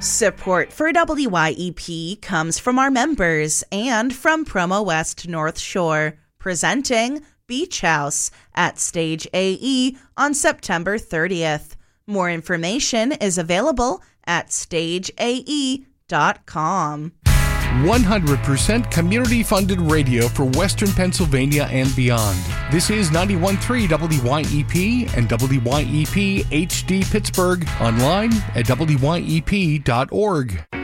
Support for WYEP comes from our members and from Promo West North Shore, presenting Beach House at Stage AE on September 30th. More information is available at stageae.com. 100% community-funded radio for Western Pennsylvania and beyond. This is 91.3 WYEP and WYEP HD Pittsburgh, online at wyep.org.